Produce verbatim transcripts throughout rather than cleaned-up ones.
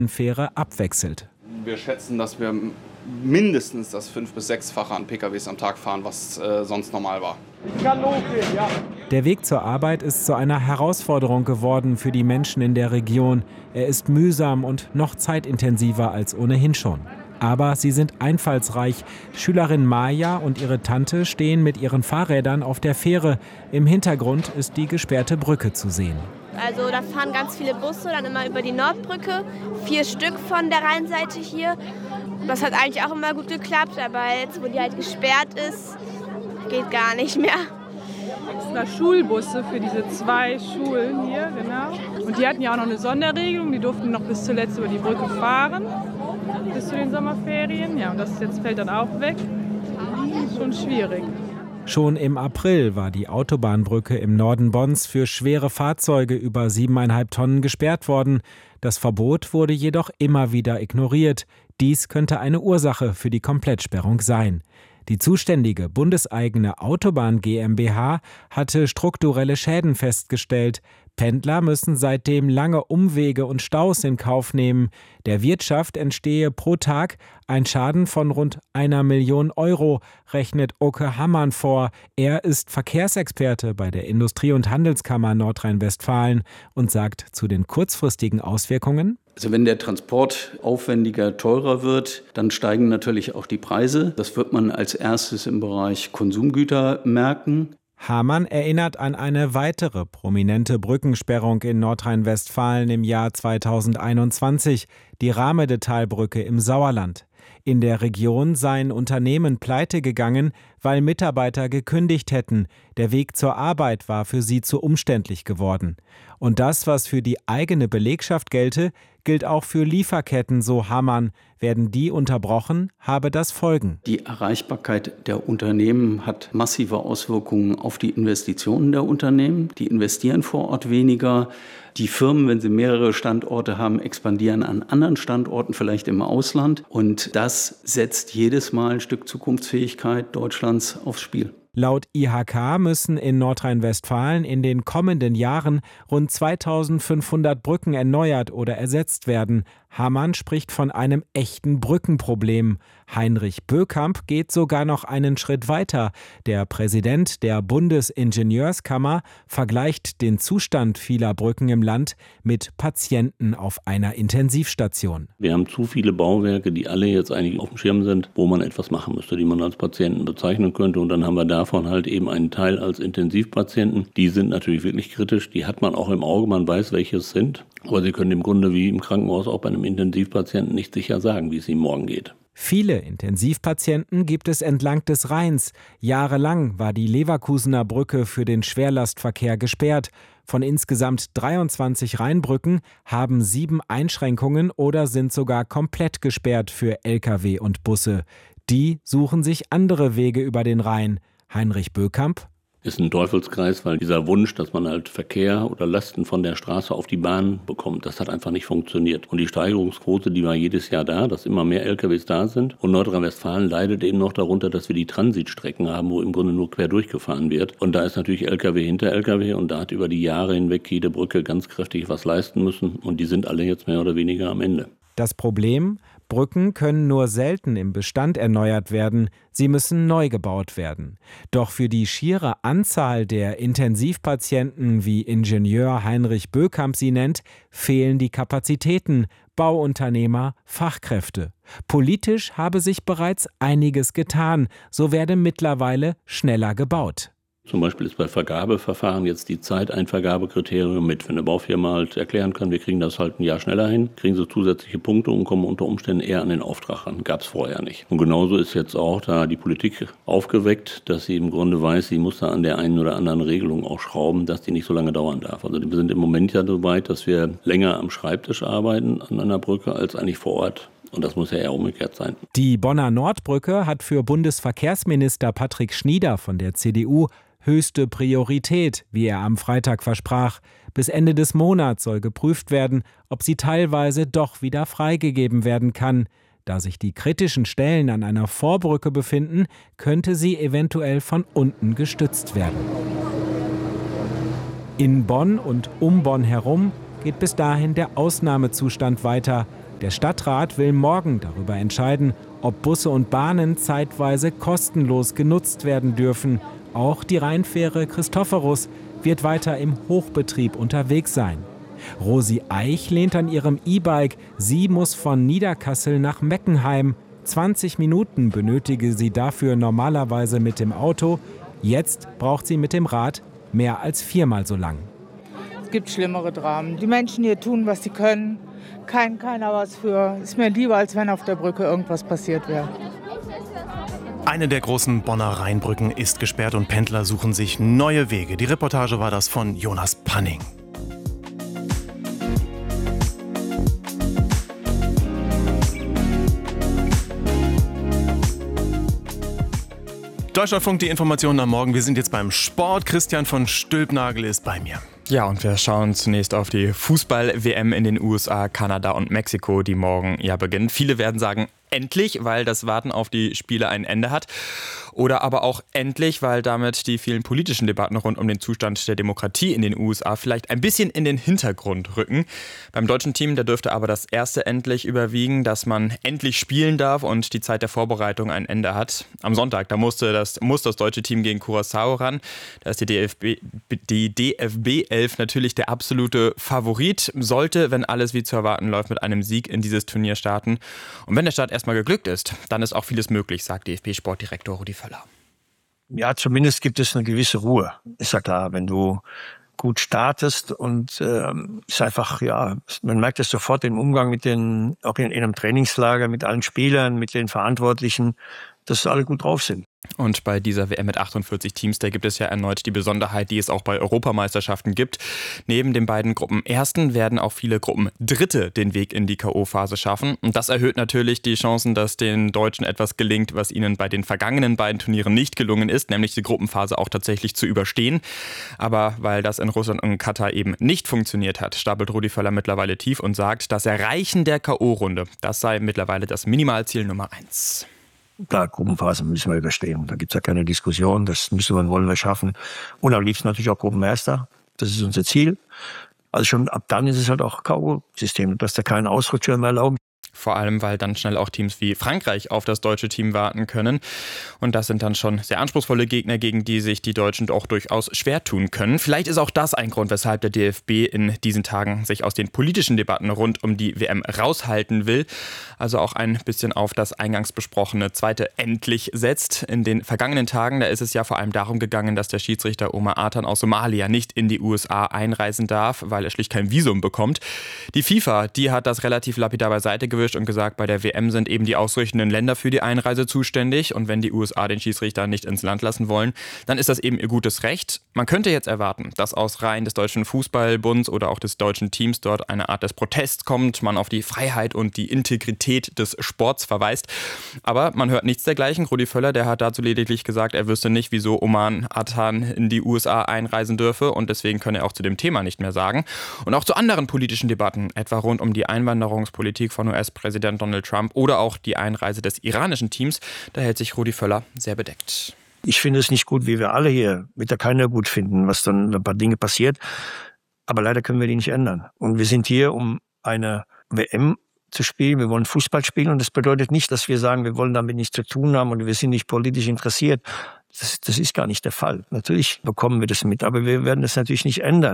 Fähre abwechselt. Wir schätzen, dass wir mindestens das fünf- bis sechsfache an P K Ws am Tag fahren, was äh, sonst normal war. Der Weg zur Arbeit ist zu einer Herausforderung geworden für die Menschen in der Region. Er ist mühsam und noch zeitintensiver als ohnehin schon. Aber sie sind einfallsreich. Schülerin Maja und ihre Tante stehen mit ihren Fahrrädern auf der Fähre. Im Hintergrund ist die gesperrte Brücke zu sehen. Also da fahren ganz viele Busse, dann immer über die Nordbrücke, vier Stück von der Rheinseite hier. Das hat eigentlich auch immer gut geklappt, aber jetzt, wo die halt gesperrt ist, geht gar nicht mehr. Extra Schulbusse für diese zwei Schulen hier, genau. Und die hatten ja auch noch eine Sonderregelung, die durften noch bis zuletzt über die Brücke fahren, bis zu den Sommerferien. Ja, und das jetzt fällt dann auch weg. Schon schwierig. Schon im April war die Autobahnbrücke im Norden Bonns für schwere Fahrzeuge über siebeneinhalb Tonnen gesperrt worden. Das Verbot wurde jedoch immer wieder ignoriert. Dies könnte eine Ursache für die Komplettsperrung sein. Die zuständige bundeseigene Autobahn GmbH hatte strukturelle Schäden festgestellt. Pendler müssen seitdem lange Umwege und Staus in Kauf nehmen. Der Wirtschaft entstehe pro Tag ein Schaden von rund einer Million Euro, rechnet Oke Hammann vor. Er ist Verkehrsexperte bei der Industrie- und Handelskammer Nordrhein-Westfalen und sagt zu den kurzfristigen Auswirkungen: Also wenn der Transport aufwendiger, teurer wird, dann steigen natürlich auch die Preise. Das wird man als erstes im Bereich Konsumgüter merken. Hamann erinnert an eine weitere prominente Brückensperrung in Nordrhein-Westfalen im Jahr zweitausendeinundzwanzig, die Rahmedetalbrücke im Sauerland. In der Region seien Unternehmen pleite gegangen, weil Mitarbeiter gekündigt hätten. Der Weg zur Arbeit war für sie zu umständlich geworden. Und das, was für die eigene Belegschaft gelte, gilt auch für Lieferketten, so Hamann. Werden die unterbrochen, habe das Folgen. Die Erreichbarkeit der Unternehmen hat massive Auswirkungen auf die Investitionen der Unternehmen. Die investieren vor Ort weniger. Die Firmen, wenn sie mehrere Standorte haben, expandieren an anderen Standorten, vielleicht im Ausland. Und das setzt jedes Mal ein Stück Zukunftsfähigkeit Deutschlands aufs Spiel. Laut I H K müssen in Nordrhein-Westfalen in den kommenden Jahren rund zweitausendfünfhundert Brücken erneuert oder ersetzt werden. Hamann spricht von einem echten Brückenproblem. Heinrich Bökamp geht sogar noch einen Schritt weiter. Der Präsident der Bundesingenieurskammer vergleicht den Zustand vieler Brücken im Land mit Patienten auf einer Intensivstation. Wir haben zu viele Bauwerke, die alle jetzt eigentlich auf dem Schirm sind, wo man etwas machen müsste, die man als Patienten bezeichnen könnte. Und dann haben wir davon halt eben einen Teil als Intensivpatienten. Die sind natürlich wirklich kritisch. Die hat man auch im Auge, man weiß, welche es sind. Aber sie können im Grunde wie im Krankenhaus auch bei einem Intensivpatienten nicht sicher sagen, wie es ihm morgen geht. Viele Intensivpatienten gibt es entlang des Rheins. Jahrelang war die Leverkusener Brücke für den Schwerlastverkehr gesperrt. Von insgesamt dreiundzwanzig Rheinbrücken haben sieben Einschränkungen oder sind sogar komplett gesperrt für L K W und Busse. Die suchen sich andere Wege über den Rhein. Heinrich Bökamp: Ist ein Teufelskreis, weil dieser Wunsch, dass man halt Verkehr oder Lasten von der Straße auf die Bahn bekommt, das hat einfach nicht funktioniert. Und die Steigerungsquote, die war jedes Jahr da, dass immer mehr L K Ws da sind. Und Nordrhein-Westfalen leidet eben noch darunter, dass wir die Transitstrecken haben, wo im Grunde nur quer durchgefahren wird. Und da ist natürlich L K W hinter L K W und da hat über die Jahre hinweg jede Brücke ganz kräftig was leisten müssen. Und die sind alle jetzt mehr oder weniger am Ende. Das Problem: Brücken können nur selten im Bestand erneuert werden, sie müssen neu gebaut werden. Doch für die schiere Anzahl der Intensivpatienten, wie Ingenieur Heinrich Bökamp sie nennt, fehlen die Kapazitäten, Bauunternehmer, Fachkräfte. Politisch habe sich bereits einiges getan, so werde mittlerweile schneller gebaut. Zum Beispiel ist bei Vergabeverfahren jetzt die Zeit ein Vergabekriterium mit. Wenn eine Baufirma halt erklären kann, wir kriegen das halt ein Jahr schneller hin, kriegen sie zusätzliche Punkte und kommen unter Umständen eher an den Auftrag ran. Gab es vorher nicht. Und genauso ist jetzt auch da die Politik aufgeweckt, dass sie im Grunde weiß, sie muss da an der einen oder anderen Regelung auch schrauben, dass die nicht so lange dauern darf. Also wir sind im Moment ja so weit, dass wir länger am Schreibtisch arbeiten an einer Brücke als eigentlich vor Ort. Und das muss ja eher umgekehrt sein. Die Bonner Nordbrücke hat für Bundesverkehrsminister Patrick Schnieder von der C D U höchste Priorität, wie er am Freitag versprach. Bis Ende des Monats soll geprüft werden, ob sie teilweise doch wieder freigegeben werden kann. Da sich die kritischen Stellen an einer Vorbrücke befinden, könnte sie eventuell von unten gestützt werden. In Bonn und um Bonn herum geht bis dahin der Ausnahmezustand weiter. Der Stadtrat will morgen darüber entscheiden, ob Busse und Bahnen zeitweise kostenlos genutzt werden dürfen. Auch die Rheinfähre Christophorus wird weiter im Hochbetrieb unterwegs sein. Rosi Eich lehnt an ihrem E-Bike. Sie muss von Niederkassel nach Meckenheim. zwanzig Minuten benötige sie dafür normalerweise mit dem Auto. Jetzt braucht sie mit dem Rad mehr als viermal so lang. Es gibt schlimmere Dramen. Die Menschen hier tun, was sie können. Kein keiner was für. Ist mir lieber, als wenn auf der Brücke irgendwas passiert wäre. Eine der großen Bonner Rheinbrücken ist gesperrt und Pendler suchen sich neue Wege. Die Reportage war das von Jonas Panning. Deutschlandfunk, die Informationen am Morgen. Wir sind jetzt beim Sport. Christian von Stülpnagel ist bei mir. Ja, und wir schauen zunächst auf die Fußball-W M in den U S A, Kanada und Mexiko, die morgen ja beginnt. Viele werden sagen, endlich, weil das Warten auf die Spiele ein Ende hat. Oder aber auch endlich, weil damit die vielen politischen Debatten rund um den Zustand der Demokratie in den U S A vielleicht ein bisschen in den Hintergrund rücken. Beim deutschen Team, da dürfte aber das erste endlich überwiegen, dass man endlich spielen darf und die Zeit der Vorbereitung ein Ende hat. Am Sonntag, da musste das, muss das deutsche Team gegen Curaçao ran. Da ist die D F B, die D F B elf natürlich der absolute Favorit. Sollte, wenn alles wie zu erwarten läuft, mit einem Sieg in dieses Turnier starten. Und wenn der Start erstmal geglückt ist, dann ist auch vieles möglich, sagt D F B-Sportdirektor Rudi Völler. Ja, zumindest gibt es eine gewisse Ruhe. Ist ja klar, wenn du gut startest und äh, ist einfach, ja, man merkt es sofort im Umgang mit den, auch in, in einem Trainingslager, mit allen Spielern, mit den Verantwortlichen, dass alle gut drauf sind. Und bei dieser W M mit achtundvierzig Teams, da gibt es ja erneut die Besonderheit, die es auch bei Europameisterschaften gibt. Neben den beiden Gruppenersten werden auch viele Gruppendritte den Weg in die K O-Phase schaffen. Und das erhöht natürlich die Chancen, dass den Deutschen etwas gelingt, was ihnen bei den vergangenen beiden Turnieren nicht gelungen ist, nämlich die Gruppenphase auch tatsächlich zu überstehen. Aber weil das in Russland und Katar eben nicht funktioniert hat, stapelt Rudi Völler mittlerweile tief und sagt, das Erreichen der K O-Runde, das sei mittlerweile das Minimalziel Nummer eins. Klar, Gruppenphase müssen wir überstehen. Da gibt es ja keine Diskussion. Das müssen wir, wollen wir schaffen. Und am liebsten natürlich auch Gruppenerster. Das ist unser Ziel. Also schon ab dann ist es halt auch K O-System, dass da keinen Ausrutscher mehr erlauben. Vor allem, weil dann schnell auch Teams wie Frankreich auf das deutsche Team warten können. Und das sind dann schon sehr anspruchsvolle Gegner, gegen die sich die Deutschen auch durchaus schwer tun können. Vielleicht ist auch das ein Grund, weshalb der D F B in diesen Tagen sich aus den politischen Debatten rund um die W M raushalten will. Also auch ein bisschen auf das eingangs besprochene zweite Endlich setzt. In den vergangenen Tagen, da ist es ja vor allem darum gegangen, dass der Schiedsrichter Omar Atan aus Somalia nicht in die U S A einreisen darf, weil er schlicht kein Visum bekommt. Die FIFA, die hat das relativ lapidar beiseite gewischt und gesagt, bei der W M sind eben die ausrichtenden Länder für die Einreise zuständig und wenn die U S A den Schiedsrichter nicht ins Land lassen wollen, dann ist das eben ihr gutes Recht. Man könnte jetzt erwarten, dass aus Reihen des Deutschen Fußballbunds oder auch des deutschen Teams dort eine Art des Protests kommt, man auf die Freiheit und die Integrität des Sports verweist. Aber man hört nichts dergleichen. Rudi Völler, der hat dazu lediglich gesagt, er wüsste nicht, wieso Omar Atan in die U S A einreisen dürfe und deswegen könne er auch zu dem Thema nicht mehr sagen. Und auch zu anderen politischen Debatten, etwa rund um die Einwanderungspolitik von U S-Präsident Donald Trump oder auch die Einreise des iranischen Teams, da hält sich Rudi Völler sehr bedeckt. Ich finde es nicht gut, wie wir alle hier, wird da keiner gut finden, was dann ein paar Dinge passiert. Aber leider können wir die nicht ändern. Und wir sind hier, um eine W M zu spielen. Wir wollen Fußball spielen und das bedeutet nicht, dass wir sagen, wir wollen damit nichts zu tun haben und wir sind nicht politisch interessiert. Das, das ist gar nicht der Fall. Natürlich bekommen wir das mit, aber wir werden das natürlich nicht ändern.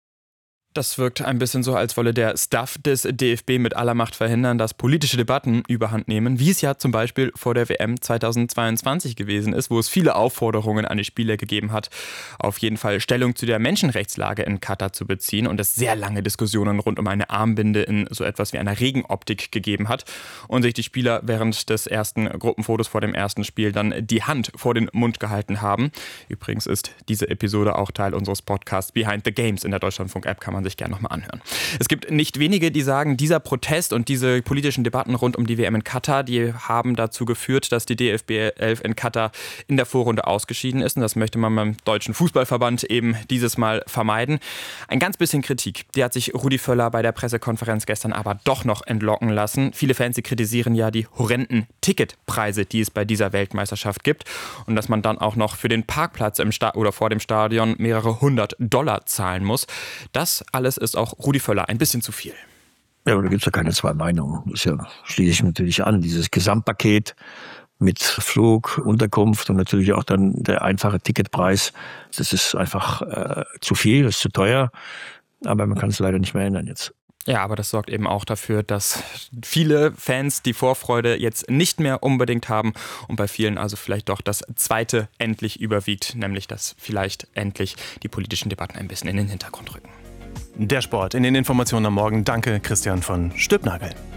Das wirkt ein bisschen so, als wolle der Staff des D F B mit aller Macht verhindern, dass politische Debatten überhand nehmen, wie es ja zum Beispiel vor der W M zweitausendzweiundzwanzig gewesen ist, wo es viele Aufforderungen an die Spieler gegeben hat, auf jeden Fall Stellung zu der Menschenrechtslage in Katar zu beziehen und es sehr lange Diskussionen rund um eine Armbinde in so etwas wie einer Regenoptik gegeben hat und sich die Spieler während des ersten Gruppenfotos vor dem ersten Spiel dann die Hand vor den Mund gehalten haben. Übrigens ist diese Episode auch Teil unseres Podcasts Behind the Games in der Deutschlandfunk-App, kann man sich gerne nochmal anhören. Es gibt nicht wenige, die sagen, dieser Protest und diese politischen Debatten rund um die W M in Katar, die haben dazu geführt, dass die D F B elf in Katar in der Vorrunde ausgeschieden ist. Und das möchte man beim Deutschen Fußballverband eben dieses Mal vermeiden. Ein ganz bisschen Kritik, die hat sich Rudi Völler bei der Pressekonferenz gestern aber doch noch entlocken lassen. Viele Fans, die kritisieren ja die horrenden Ticketpreise, die es bei dieser Weltmeisterschaft gibt. Und dass man dann auch noch für den Parkplatz im Sta- oder vor dem Stadion mehrere hundert Dollar zahlen muss. Das alles ist auch Rudi Völler ein bisschen zu viel. Ja, aber da gibt es ja keine zwei Meinungen. Das ist ja, schließe ich natürlich an. Dieses Gesamtpaket mit Flug, Unterkunft und natürlich auch dann der einfache Ticketpreis, das ist einfach äh, zu viel, das ist zu teuer. Aber man kann es leider nicht mehr ändern jetzt. Ja, aber das sorgt eben auch dafür, dass viele Fans die Vorfreude jetzt nicht mehr unbedingt haben und bei vielen also vielleicht doch das Zweite endlich überwiegt, nämlich dass vielleicht endlich die politischen Debatten ein bisschen in den Hintergrund rücken. Der Sport in den Informationen am Morgen. Danke, Christian von Stübnagel.